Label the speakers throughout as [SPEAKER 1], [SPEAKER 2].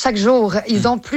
[SPEAKER 1] chaque jour. Ils ont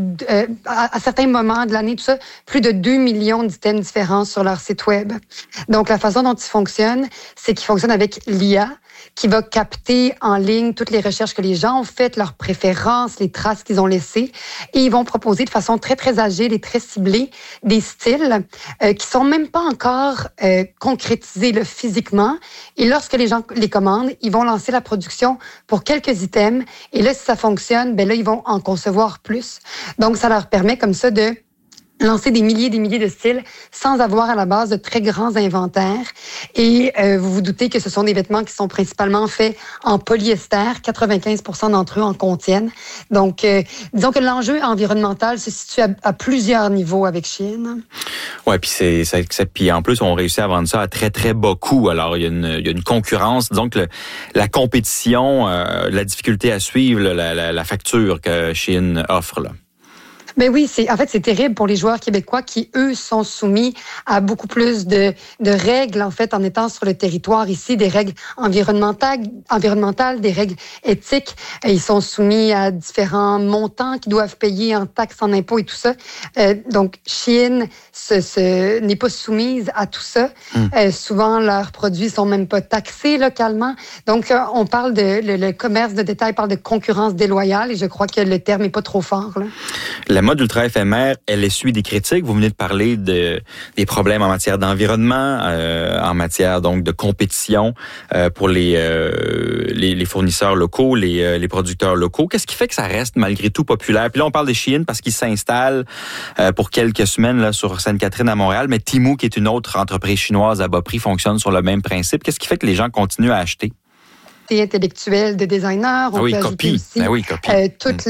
[SPEAKER 1] à certains moments de l'année, tout ça, plus de 2 millions d'items différents sur leur site web. Donc, la façon dont ils fonctionnent, c'est qu'ils fonctionnent avec l'IA, qui va capter en ligne toutes les recherches que les gens ont faites, leurs préférences, les traces qu'ils ont laissées. Et ils vont proposer de façon très, très agile et très ciblée des styles qui sont même pas encore concrétisés là, physiquement. Et lorsque les gens les commandent, ils vont lancer la production pour quelques items. Et là, si ça fonctionne, ben là, ils vont en concevoir plus. Donc, ça leur permet comme ça de lancer des milliers de styles sans avoir à la base de très grands inventaires. Et vous vous doutez que ce sont des vêtements qui sont principalement faits en polyester. 95% d'entre eux en contiennent. Donc, disons que l'enjeu environnemental se situe à plusieurs niveaux avec Shein.
[SPEAKER 2] Ouais, puis puis en plus on réussit à vendre ça à très très bas coût. Alors il y a une concurrence, disons que la compétition, la difficulté à suivre la facture que Shein offre là.
[SPEAKER 1] Ben oui, c'est terrible pour les joueurs québécois qui, eux, sont soumis à beaucoup plus de règles, en fait, en étant sur le territoire ici, des règles environnementales, des règles éthiques. Ils sont soumis à différents montants qu'ils doivent payer en taxes, en impôts et tout ça. Donc, Shein n'est pas soumise à tout ça. Souvent, leurs produits sont même pas taxés localement. Donc, on parle le commerce de détail parle de concurrence déloyale et je crois que le terme est pas trop fort, là.
[SPEAKER 2] La mode ultra éphémère, elle essuie des critiques. Vous venez de parler des problèmes en matière d'environnement, en matière donc de compétition pour les fournisseurs locaux, les producteurs locaux. Qu'est-ce qui fait que ça reste malgré tout populaire? Puis là, on parle de Shein parce qu'ils s'installent pour quelques semaines là, sur Sainte-Catherine à Montréal, mais Temu, qui est une autre entreprise chinoise à bas prix, fonctionne sur le même principe. Qu'est-ce qui fait que les gens continuent à acheter?
[SPEAKER 1] Intellectuelle de designers. On peut ajouter aussi toutes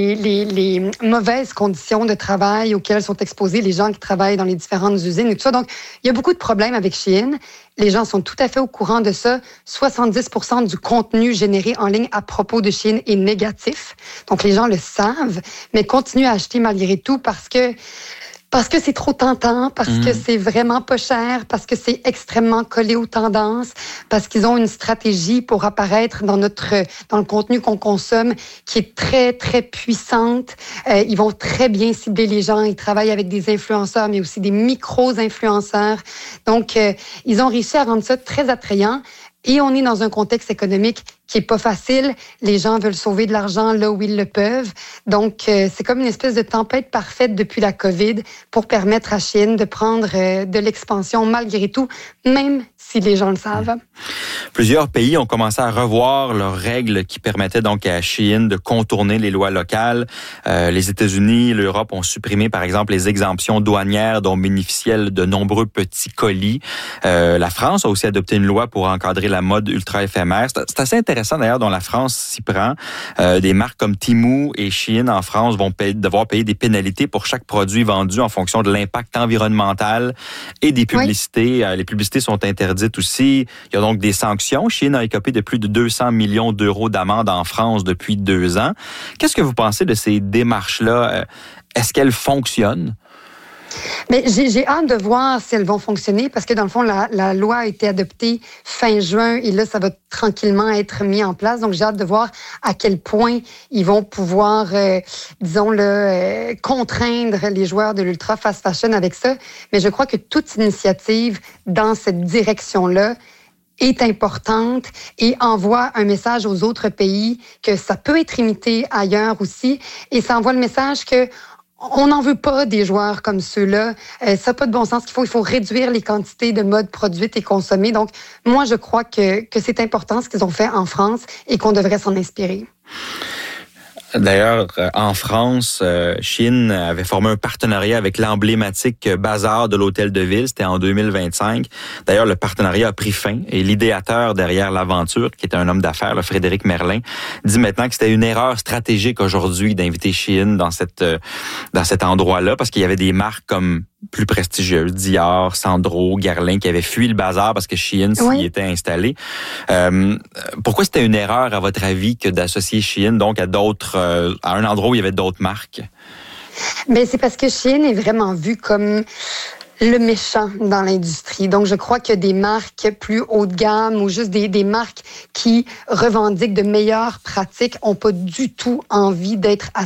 [SPEAKER 1] les mauvaises conditions de travail auxquelles sont exposés les gens qui travaillent dans les différentes usines et tout ça. Donc, il y a beaucoup de problèmes avec Shein. Les gens sont tout à fait au courant de ça. 70% du contenu généré en ligne à propos de Shein est négatif. Donc, les gens le savent, mais continuent à acheter malgré tout parce que c'est trop tentant, parce que c'est vraiment pas cher, parce que c'est extrêmement collé aux tendances, parce qu'ils ont une stratégie pour apparaître dans le contenu qu'on consomme qui est très, très puissante. Ils vont très bien cibler les gens. Ils travaillent avec des influenceurs, mais aussi des micro-influenceurs. Donc, ils ont réussi à rendre ça très attrayant. Et on est dans un contexte économique qui est pas facile. Les gens veulent sauver de l'argent là où ils le peuvent. Donc, c'est comme une espèce de tempête parfaite depuis la COVID pour permettre à Shein de prendre de l'expansion malgré tout, même si les gens le savent.
[SPEAKER 2] Plusieurs pays ont commencé à revoir leurs règles qui permettaient donc à Shein de contourner les lois locales. Les États-Unis et l'Europe ont supprimé, par exemple, les exemptions douanières dont bénéficiaient de nombreux petits colis. La France a aussi adopté une loi pour encadrer la mode ultra éphémère. C'est assez intéressant d'ailleurs dont la France s'y prend. Des marques comme Temu et Shein en France vont devoir payer des pénalités pour chaque produit vendu en fonction de l'impact environnemental et des publicités. Oui. Les publicités sont interdites aussi. Il y a donc des sanctions. Shein a écopé de plus de 200 millions d'euros d'amende en France depuis 2 ans. Qu'est-ce que vous pensez de ces démarches-là? Est-ce qu'elles fonctionnent?
[SPEAKER 1] Mais j'ai hâte de voir si elles vont fonctionner parce que dans le fond, la loi a été adoptée fin juin et là, ça va tranquillement être mis en place. Donc, j'ai hâte de voir à quel point ils vont pouvoir, contraindre les joueurs de l'ultra fast fashion avec ça. Mais je crois que toute initiative dans cette direction-là est importante et envoie un message aux autres pays que ça peut être imité ailleurs aussi. Et ça envoie le message que on n'en veut pas des joueurs comme ceux-là. Ça n'a pas de bon sens. Il faut réduire les quantités de mode produites et consommées. Donc, moi, je crois que c'est important ce qu'ils ont fait en France et qu'on devrait s'en inspirer.
[SPEAKER 2] D'ailleurs, en France, Shein avait formé un partenariat avec l'emblématique Bazar de l'Hôtel de Ville. C'était en 2025. D'ailleurs, le partenariat a pris fin et l'idéateur derrière l'aventure, qui est un homme d'affaires, le Frédéric Merlin, dit maintenant que c'était une erreur stratégique aujourd'hui d'inviter Shein dans cet endroit-là parce qu'il y avait des marques comme plus prestigieuses, Dior, Sandro, Guerlain, qui avaient fui le bazar parce que Shein s'y était installé. Pourquoi c'était une erreur, à votre avis, que d'associer Shein donc à un endroit où il y avait d'autres marques?
[SPEAKER 1] Ben, c'est parce que Shein est vraiment vu comme le méchant dans l'industrie. Donc, je crois que des marques plus haut de gamme ou juste des marques qui revendiquent de meilleures pratiques ont pas du tout envie d'être